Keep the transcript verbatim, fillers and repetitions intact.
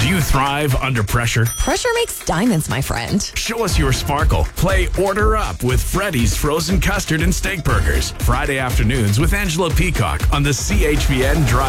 Do you thrive under pressure? Pressure makes diamonds, my friend. Show us your sparkle. Play Order Up with Freddy's Frozen Custard and Steak Burgers. Friday afternoons with Angela Peacock on the C H B N Drive.